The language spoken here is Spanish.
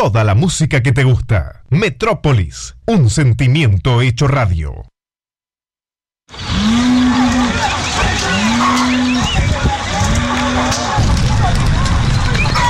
toda la música que te gusta. Metrópolis, un sentimiento hecho radio.